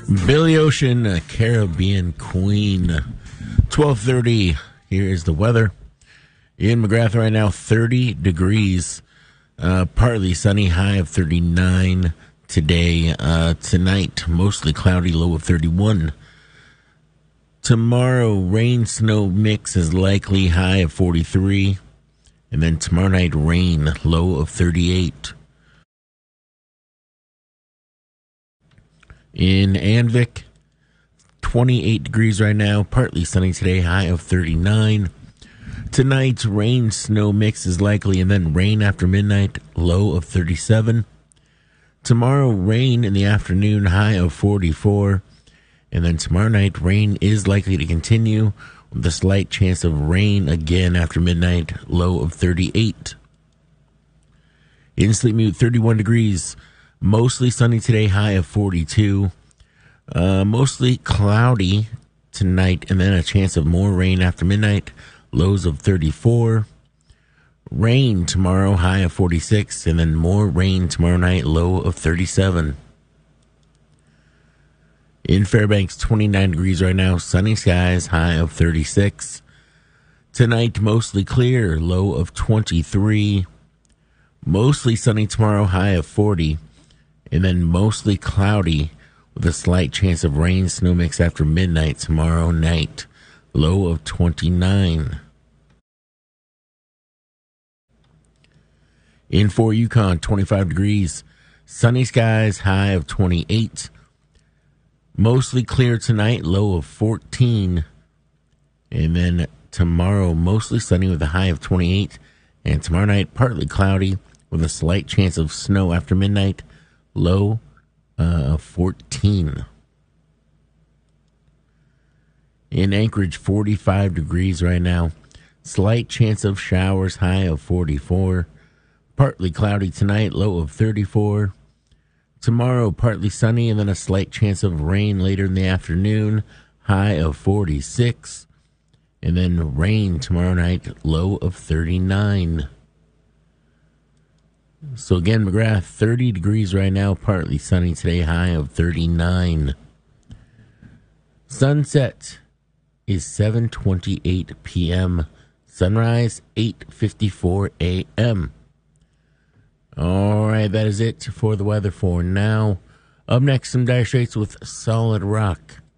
Billy Ocean, Caribbean Queen. 12:30. Here is the weather. In McGrath right now, 30 degrees. Partly sunny, high of 39 today. Tonight, mostly cloudy, low of 31. Tomorrow, rain snow mix is likely, high of 43. And then tomorrow night, rain, low of 38. In Anvik, 28 degrees right now, partly sunny today, high of 39. Tonight, rain snow mix is likely, and then rain after midnight, low of 37. Tomorrow, rain in the afternoon, high of 44. And then tomorrow night, rain is likely to continue with a slight chance of rain again after midnight, low of 38. In Sleepmute, 31 degrees. Mostly sunny today, high of 42. Mostly cloudy tonight, and then a chance of more rain after midnight, lows of 34. Rain tomorrow, high of 46, and then more rain tomorrow night, low of 37. In Fairbanks, 29 degrees right now, sunny skies, high of 36. Tonight, mostly clear, low of 23. Mostly sunny tomorrow, high of 40. And then mostly cloudy with a slight chance of rain snow mix after midnight tomorrow night, low of 29. In Fort Yukon, 25 degrees, sunny skies, high of 28. Mostly clear tonight, low of 14. And then tomorrow, mostly sunny with a high of 28. And tomorrow night, partly cloudy with a slight chance of snow after midnight, low of 14. In Anchorage, 45 degrees right now. Slight chance of showers, high of 44. Partly cloudy tonight, low of 34. Tomorrow, partly sunny and then a slight chance of rain later in the afternoon, high of 46. And then rain tomorrow night, low of 39. So again, McGrath, 30 degrees right now, partly sunny today, high of 39. Sunset is 7:28 p.m. Sunrise, 8:54 a.m. All right, that is it for the weather for now. Up next, some Dire Straits with Solid Rock.